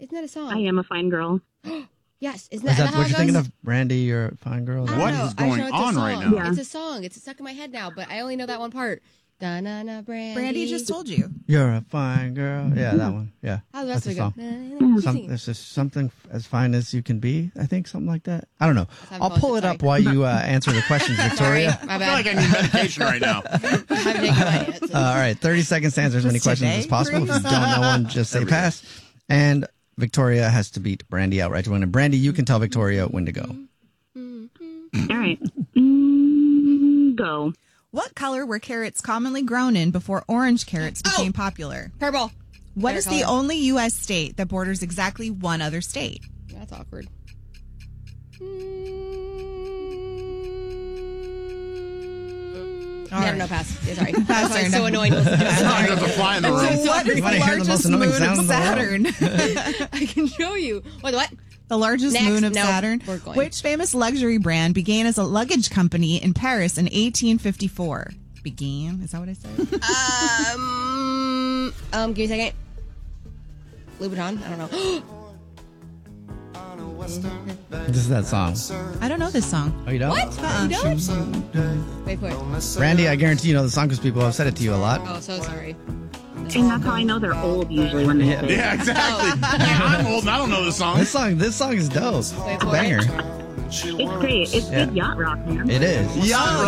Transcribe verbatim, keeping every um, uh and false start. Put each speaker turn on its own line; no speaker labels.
Isn't that a song?
I am a fine girl.
Yes. Isn't that,
Is that
how
what
it
you're thinking
goes?
of? Brandy, you're a fine girl?
I don't
What
know.
is
I just
going
know it's a
on right
song.
now?
Yeah. It's a song. It's stuck in my head now, but I only know that one part. Da-na-na, Brandy.
Brandy just told you.
You're a fine girl. Yeah, that one. Yeah.
How's the rest
That's
of
a
it go?
song.
Na-na-na.
Some,
Sing it.
it's just something as fine as you can be. I think something like that. I don't know.
have
I'll
fun
pull
with
it
it,
up
sorry.
while you uh, answer the questions,
Sorry,
Victoria.
my
I feel
bad.
like I need medication right now.
I haven't taken mine yet. So.
Uh, all right, thirty seconds to answer as many
Just
questions
today,
as possible. If you
please?
don't know one, just say pass. And Victoria has to beat Brandy outright to win. And Brandy, you can tell Victoria when to go.
All right. Mm, go.
What color were carrots commonly grown in before orange carrots became popular?
Purple.
What
Fair
is the
color.
only U S state that borders exactly one other state?
That's awkward.
All
Yeah,
right.
no, pass. Yeah, sorry.
Pass,
That's why
sorry,
it's so
no.
annoying to listen to.
There's
Sorry.
a fly in the room.
What is
You
the
wanna hear the most
largest
annoying
moon
sound
of
in the world?
Saturn?
I can show you. What? What?
The largest
Next.
moon of
No,
Saturn.
we're going.
Which famous luxury brand began as a luggage company in Paris in eighteen fifty-four? Began? Is that what I said?
Um. Um. Give me a second. Louboutin. I don't know.
This is that song.
I don't know this song.
Oh, you don't?
What?
Uh-uh.
You don't? Wait for it.
Brandy, I guarantee you know the song because people have said it to you a lot.
Oh, so sorry.
And that's how I know they're old usually when they
Yeah.
say it.
Yeah, exactly. Yeah, I'm old and I don't know this song.
This song, this song is dope.
Wait
It's a
for
banger.
it.
It's great. It's
Yeah.
good yacht rock, man.
It is.
Yeah.